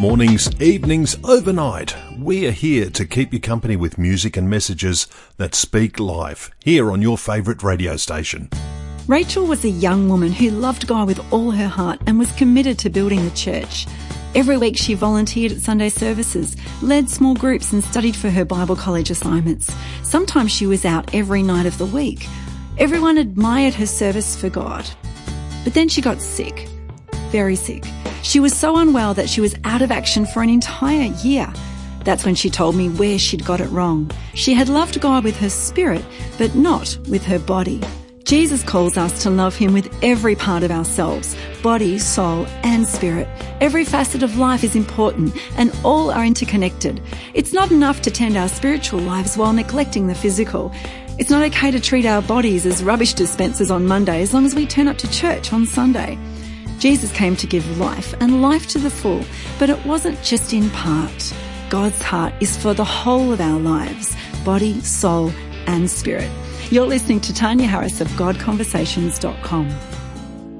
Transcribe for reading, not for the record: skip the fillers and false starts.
Mornings, evenings, overnight, we are here to keep you company with music and messages that speak life, here on your favourite radio station. Rachel was a young woman who loved God with all her heart and was committed to building the church. Every week she volunteered at Sunday services, led small groups and studied for her Bible college assignments. Sometimes she was out every night of the week. Everyone admired her service for God. But then she got sick, very sick. She was so unwell that she was out of action for an entire year. That's when she told me where she'd got it wrong. She had loved God with her spirit, but not with her body. Jesus calls us to love him with every part of ourselves, body, soul, and spirit. Every facet of life is important and all are interconnected. It's not enough to tend our spiritual lives while neglecting the physical. It's not okay to treat our bodies as rubbish dispensers on Monday as long as we turn up to church on Sunday. Jesus came to give life and life to the full, but it wasn't just in part. God's heart is for the whole of our lives, body, soul, and spirit. You're listening to Tanya Harris of GodConversations.com.